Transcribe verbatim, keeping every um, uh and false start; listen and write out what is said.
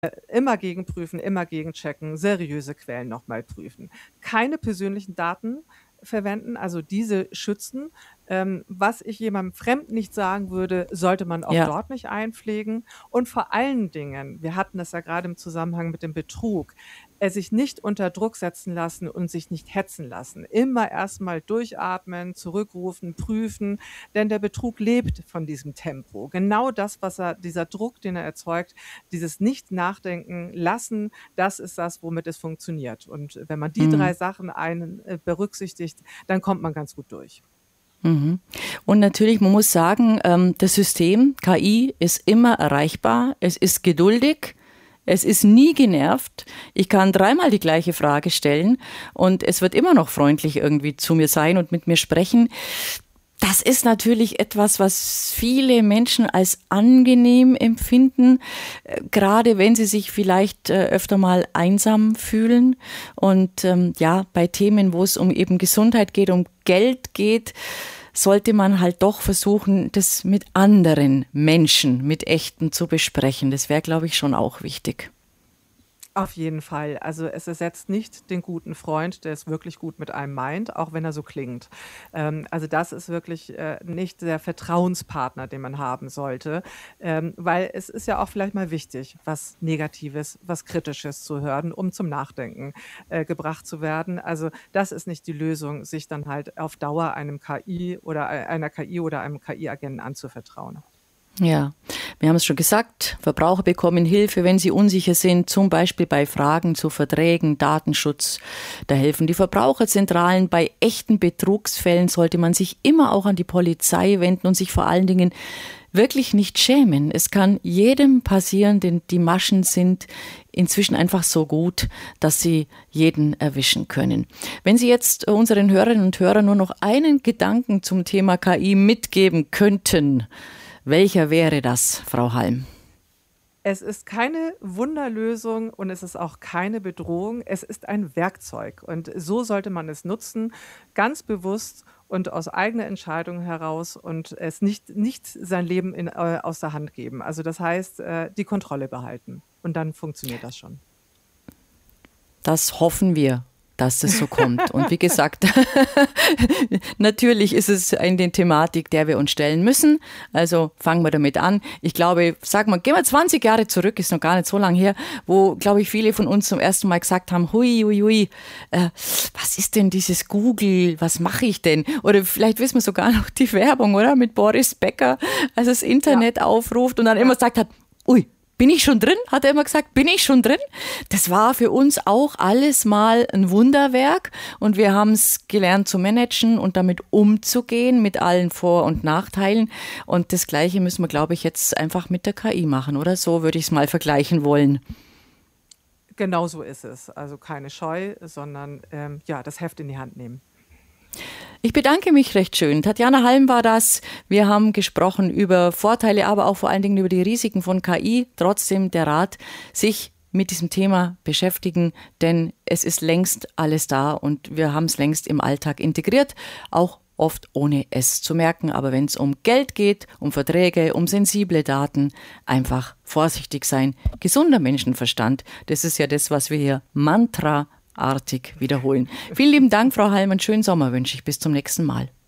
Immer gegenprüfen, immer gegenchecken, seriöse Quellen nochmal prüfen. Keine persönlichen Daten verwenden, also diese schützen. Ähm, was ich jemandem fremd nicht sagen würde, sollte man auch Ja. dort nicht einpflegen. Und vor allen Dingen, wir hatten das ja gerade im Zusammenhang mit dem Betrug, äh, sich nicht unter Druck setzen lassen und sich nicht hetzen lassen. Immer erst mal durchatmen, zurückrufen, prüfen, denn der Betrug lebt von diesem Tempo. Genau das, was er dieser Druck, den er erzeugt, dieses Nicht-Nachdenken lassen, das ist das, womit es funktioniert. Und wenn man die Mhm. drei Sachen ein äh, berücksichtigt, dann kommt man ganz gut durch. Mhm. Und natürlich, man muss sagen, ähm, das System K I ist immer erreichbar, es ist geduldig, es ist nie genervt. Ich kann dreimal die gleiche Frage stellen und es wird immer noch freundlich irgendwie zu mir sein und mit mir sprechen. Das ist natürlich etwas, was viele Menschen als angenehm empfinden, äh, gerade wenn sie sich vielleicht äh, öfter mal einsam fühlen. Und ähm, ja, bei Themen, wo es um eben Gesundheit geht, um Geld geht, sollte man halt doch versuchen, das mit anderen Menschen, mit Echten zu besprechen. Das wäre, glaube ich, schon auch wichtig. Auf jeden Fall. Also es ersetzt nicht den guten Freund, der es wirklich gut mit einem meint, auch wenn er so klingt. Ähm, also das ist wirklich äh, nicht der Vertrauenspartner, den man haben sollte, ähm, weil es ist ja auch vielleicht mal wichtig, was Negatives, was Kritisches zu hören, um zum Nachdenken äh, gebracht zu werden. Also das ist nicht die Lösung, sich dann halt auf Dauer einem K I oder äh, einer K I oder einem K I-Agenten anzuvertrauen. Ja, wir haben es schon gesagt, Verbraucher bekommen Hilfe, wenn sie unsicher sind, zum Beispiel bei Fragen zu Verträgen, Datenschutz. Da helfen die Verbraucherzentralen. Bei echten Betrugsfällen sollte man sich immer auch an die Polizei wenden und sich vor allen Dingen wirklich nicht schämen. Es kann jedem passieren, denn die Maschen sind inzwischen einfach so gut, dass sie jeden erwischen können. Wenn Sie jetzt unseren Hörerinnen und Hörern nur noch einen Gedanken zum Thema K I mitgeben könnten, welcher wäre das, Frau Halm? Es ist keine Wunderlösung und es ist auch keine Bedrohung. Es ist ein Werkzeug und so sollte man es nutzen, ganz bewusst und aus eigener Entscheidung heraus und es nicht, nicht sein Leben in, äh, aus der Hand geben. Also das heißt, äh, die Kontrolle behalten und dann funktioniert das schon. Das hoffen wir, dass das so kommt. Und wie gesagt, natürlich ist es eine Thematik, der wir uns stellen müssen. Also fangen wir damit an. Ich glaube, sag mal, gehen wir zwanzig Jahre zurück, ist noch gar nicht so lange her, wo, glaube ich, viele von uns zum ersten Mal gesagt haben, hui, hui, hui, äh, was ist denn dieses Google, was mache ich denn? Oder vielleicht wissen wir sogar noch die Werbung, oder? Mit Boris Becker, als das Internet ja. aufruft und dann ja. immer gesagt hat, ui, bin ich schon drin? Hat er immer gesagt, bin ich schon drin? Das war für uns auch alles mal ein Wunderwerk und wir haben es gelernt zu managen und damit umzugehen mit allen Vor- und Nachteilen und das Gleiche müssen wir, glaube ich, jetzt einfach mit der K I machen, oder? So würde ich es mal vergleichen wollen. Genau so ist es. Also keine Scheu, sondern ähm, ja, das Heft in die Hand nehmen. Ich bedanke mich recht schön. Tatjana Halm war das. Wir haben gesprochen über Vorteile, aber auch vor allen Dingen über die Risiken von K I. Trotzdem der Rat, sich mit diesem Thema beschäftigen, denn es ist längst alles da und wir haben es längst im Alltag integriert, auch oft ohne es zu merken. Aber wenn es um Geld geht, um Verträge, um sensible Daten, einfach vorsichtig sein. Gesunder Menschenverstand, das ist ja das, was wir hier Mantra artig wiederholen. Vielen lieben Dank, Frau Halm, einen schönen Sommer wünsche ich. Bis zum nächsten Mal.